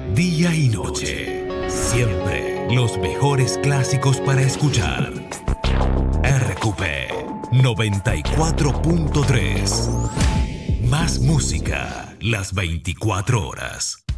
Día y noche, siempre los mejores clásicos para escuchar. RQP 94.3. Más música las 24 horas.